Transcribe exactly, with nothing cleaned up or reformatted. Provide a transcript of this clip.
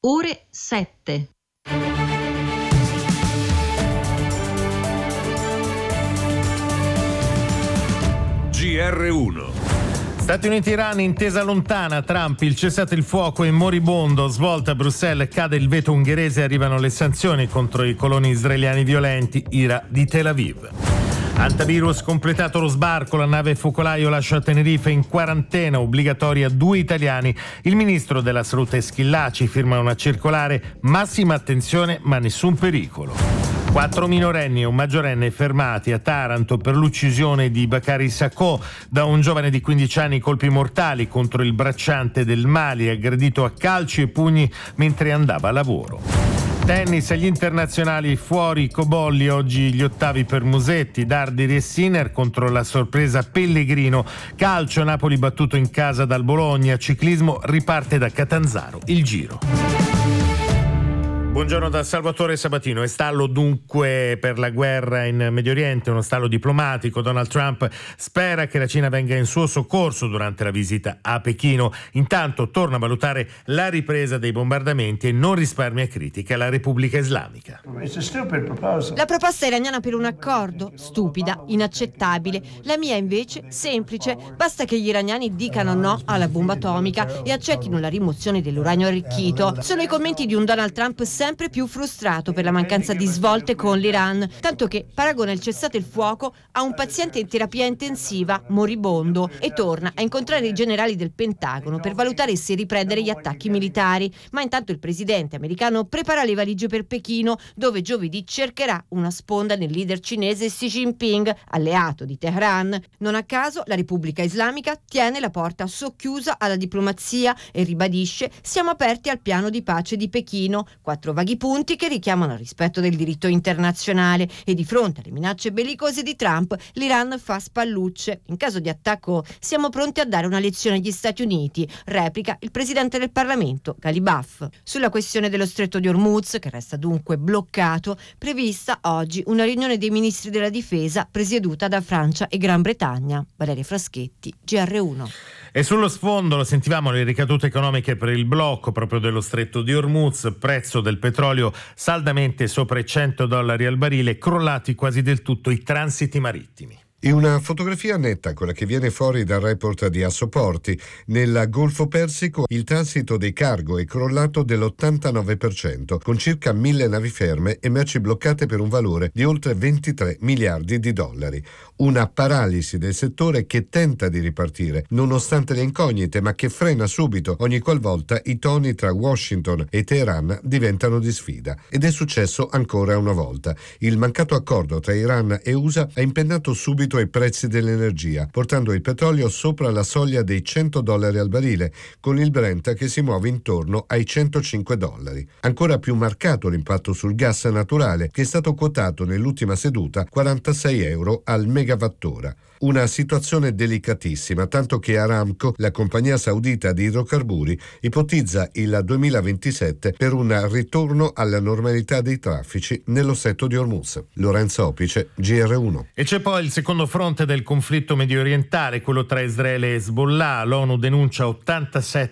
ore sette. G R uno. Stati Uniti-Iran, intesa lontana, Trump, il cessate il fuoco è moribondo, svolta a Bruxelles, cade il veto ungherese, arrivano le sanzioni contro i coloni israeliani violenti, ira di Tel Aviv. Antivirus completato lo sbarco, la nave focolaio lascia Tenerife in quarantena obbligatoria due italiani. Il ministro della salute Schillaci firma una circolare, massima attenzione ma nessun pericolo. Quattro minorenni e un maggiorenne fermati a Taranto per l'uccisione di Bakari Sacco da un giovane di quindici anni, colpi mortali contro il bracciante del Mali, aggredito a calci e pugni mentre andava a lavoro. Tennis, agli internazionali fuori Cobolli, oggi gli ottavi per Musetti, Darderi e Sinner contro la sorpresa Pellegrino. Calcio, Napoli battuto in casa dal Bologna, ciclismo riparte da Catanzaro il Giro. Buongiorno da Salvatore Sabatino. È stallo dunque per la guerra in Medio Oriente, uno stallo diplomatico. Donald Trump spera che la Cina venga in suo soccorso durante la visita a Pechino. Intanto torna a valutare la ripresa dei bombardamenti e non risparmia critiche alla Repubblica Islamica. La proposta iraniana per un accordo? Stupida, inaccettabile. La mia invece semplice. Basta che gli iraniani dicano no alla bomba atomica e accettino la rimozione dell'uranio arricchito. Sono i commenti di un Donald Trump sempre più frustrato per la mancanza di svolte con l'Iran, tanto che paragona il cessate il fuoco a un paziente in terapia intensiva moribondo e torna a incontrare i generali del Pentagono per valutare se riprendere gli attacchi militari. Ma intanto il presidente americano prepara le valigie per Pechino, dove giovedì cercherà una sponda nel leader cinese Xi Jinping, alleato di Teheran. Non a caso la Repubblica Islamica tiene la porta socchiusa alla diplomazia e ribadisce: siamo aperti al piano di pace di Pechino. Quattro vaghi punti che richiamano al rispetto del diritto internazionale, e di fronte alle minacce bellicose di Trump l'Iran fa spallucce. In caso di attacco siamo pronti a dare una lezione agli Stati Uniti, replica il presidente del Parlamento Ghalibaf. Sulla questione dello stretto di Hormuz, che resta dunque bloccato, prevista oggi una riunione dei ministri della difesa presieduta da Francia e Gran Bretagna. Valeria Fraschetti, G R uno. E sullo sfondo, lo sentivamo, le ricadute economiche per il blocco proprio dello stretto di Hormuz, prezzo del petrolio saldamente sopra i cento dollari al barile, crollati quasi del tutto i transiti marittimi. E una fotografia netta, quella che viene fuori dal report di Assoporti. Nel Golfo Persico il transito dei cargo è crollato dell'ottantanove per cento, con circa mille navi ferme e merci bloccate per un valore di oltre ventitré miliardi di dollari. Una paralisi del settore che tenta di ripartire, nonostante le incognite, ma che frena subito ogni qualvolta i toni tra Washington e Teheran diventano di sfida. Ed è successo ancora una volta. Il mancato accordo tra Iran e U S A ha impennato subito ai prezzi dell'energia, portando il petrolio sopra la soglia dei cento dollari al barile, con il Brent che si muove intorno ai centocinque dollari. Ancora più marcato l'impatto sul gas naturale, che è stato quotato nell'ultima seduta quarantasei euro al megawattora. Una situazione delicatissima, tanto che Aramco, la compagnia saudita di idrocarburi, ipotizza il duemilaventisette per un ritorno alla normalità dei traffici nello stretto di Hormuz. Lorenzo Opice, G R uno. E c'è poi il secondo fronte del conflitto medio orientale, quello tra Israele e Hezbollah. L'ONU denuncia ottantasette